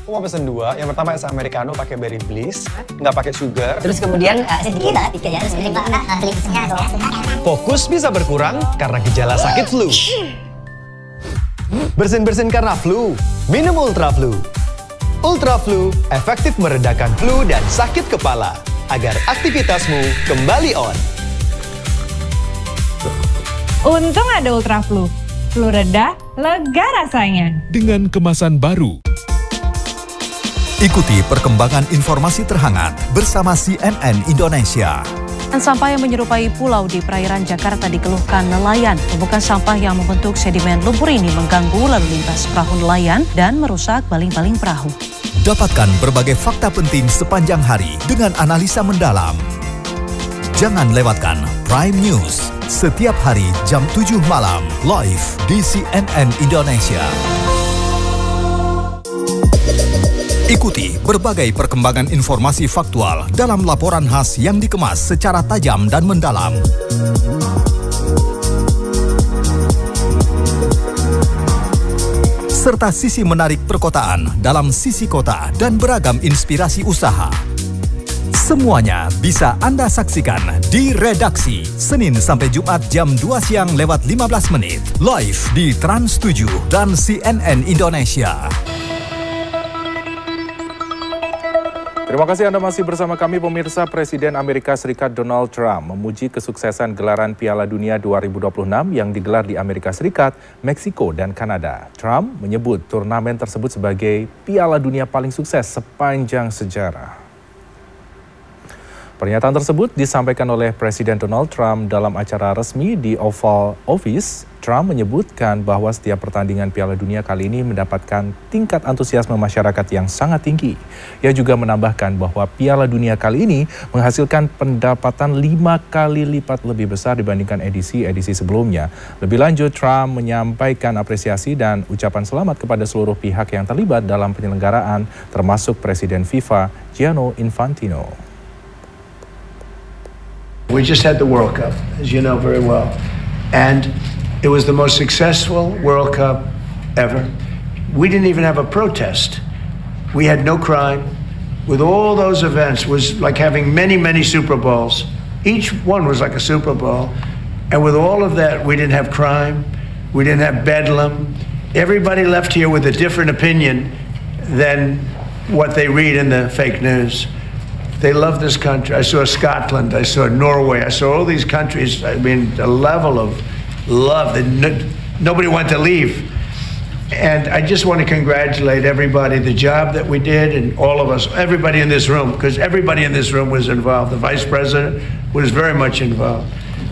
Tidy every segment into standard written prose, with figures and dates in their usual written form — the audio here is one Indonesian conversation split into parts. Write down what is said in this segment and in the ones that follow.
Aku mau pesen 2. Yang pertama es americano pakai berry bliss, nggak pakai sugar. Terus kemudian sedikit lah, Fokus bisa berkurang karena gejala sakit flu. Bersin-bersin karena flu, minum Ultra Flu. Ultra Flu efektif meredakan flu dan sakit kepala agar aktivitasmu kembali on. Untung ada Ultra Flu. Flu reda, lega rasanya. Dengan kemasan baru. Ikuti perkembangan informasi terhangat bersama CNN Indonesia. Sampah yang menyerupai pulau di perairan Jakarta dikeluhkan nelayan. Tumpukan sampah yang membentuk sedimen lumpur ini mengganggu lalu lintas perahu nelayan dan merusak baling-baling perahu. Dapatkan berbagai fakta penting sepanjang hari dengan analisa mendalam. Jangan lewatkan Prime News setiap hari jam 7 malam live di CNN Indonesia. Ikuti berbagai perkembangan informasi faktual dalam laporan khas yang dikemas secara tajam dan mendalam. Serta sisi menarik perkotaan dalam sisi kota dan beragam inspirasi usaha. Semuanya bisa Anda saksikan di Redaksi, Senin sampai Jumat jam 2 siang lewat 15 menit. Live di Trans 7 dan CNN Indonesia. Terima kasih Anda masih bersama kami pemirsa. Presiden Amerika Serikat Donald Trump memuji kesuksesan gelaran Piala Dunia 2026 yang digelar di Amerika Serikat, Meksiko, dan Kanada. Trump menyebut turnamen tersebut sebagai Piala Dunia paling sukses sepanjang sejarah. Pernyataan tersebut disampaikan oleh Presiden Donald Trump dalam acara resmi di Oval Office. Trump menyebutkan bahwa setiap pertandingan Piala Dunia kali ini mendapatkan tingkat antusiasme masyarakat yang sangat tinggi. Ia juga menambahkan bahwa Piala Dunia kali ini menghasilkan pendapatan 5 kali lipat lebih besar dibandingkan edisi-edisi sebelumnya. Lebih lanjut, Trump menyampaikan apresiasi dan ucapan selamat kepada seluruh pihak yang terlibat dalam penyelenggaraan, termasuk Presiden FIFA Gianni Infantino. We just had the World Cup, as you know very well, and it was the most successful World Cup ever. We didn't even have a protest. We had no crime. With all those events, it was like having many, many Super Bowls. Each one was like a Super Bowl. And with all of that, we didn't have crime. We didn't have bedlam. Everybody left here with a different opinion than what they read in the fake news. They love this country. I saw Scotland, I saw Norway, I saw all these countries. I mean, a level of love that nobody wanted to leave. And I just want to congratulate everybody, the job that we did, and all of us, everybody in this room, because everybody in this room was involved. The Vice President was very much involved.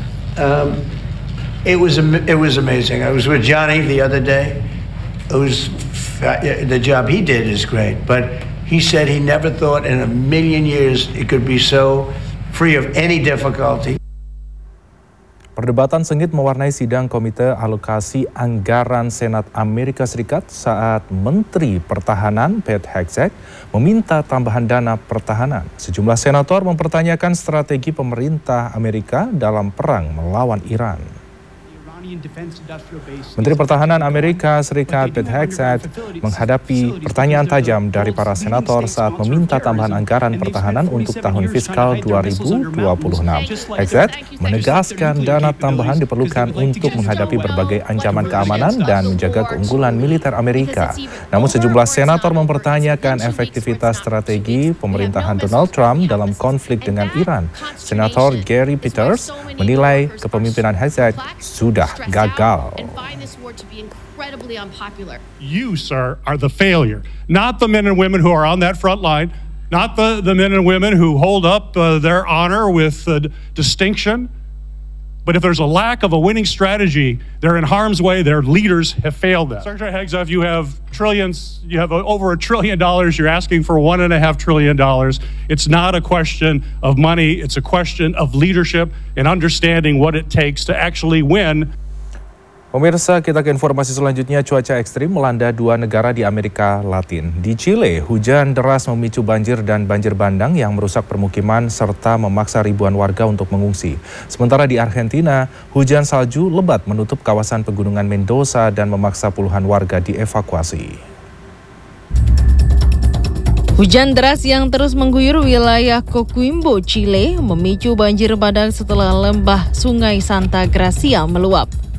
It was amazing. I was with Johnny the other day. The job he did is great, but he said he never thought in a million years it could be so free of any difficulty. Perdebatan sengit mewarnai sidang Komite Alokasi Anggaran Senat Amerika Serikat saat Menteri Pertahanan Pete Hegseth meminta tambahan dana pertahanan. Sejumlah senator mempertanyakan strategi pemerintah Amerika dalam perang melawan Iran. Menteri Pertahanan Amerika Serikat Pete Hegseth menghadapi pertanyaan tajam dari para senator saat meminta tambahan anggaran pertahanan untuk tahun fiskal 2026. Hegseth menegaskan dana tambahan diperlukan untuk menghadapi berbagai ancaman keamanan dan menjaga keunggulan militer Amerika. Namun sejumlah senator mempertanyakan efektivitas strategi pemerintahan Donald Trump dalam konflik dengan Iran. Senator Gary Peters menilai kepemimpinan Hegseth sudah gagal. You, sir, are the failure, not the men and women who are on that front line, not the men and women who hold up their honor with distinction. But if there's a lack of a winning strategy, they're in harm's way. Their leaders have failed them. Secretary Hegseth, you have trillions. You have over $1 trillion. You're asking for $1.5 trillion. It's not a question of money. It's a question of leadership and understanding what it takes to actually win. Pemirsa, kita ke informasi selanjutnya. Cuaca ekstrim melanda 2 negara di Amerika Latin. Di Chile, hujan deras memicu banjir dan banjir bandang yang merusak permukiman serta memaksa ribuan warga untuk mengungsi. Sementara di Argentina, hujan salju lebat menutup kawasan pegunungan Mendoza dan memaksa puluhan warga dievakuasi. Hujan deras yang terus mengguyur wilayah Coquimbo, Chile, memicu banjir bandang setelah lembah Sungai Santa Gracia meluap.